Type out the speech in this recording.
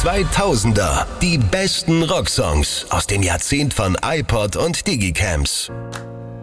2000er. Die besten Rocksongs aus dem Jahrzehnt von iPod und Digicams.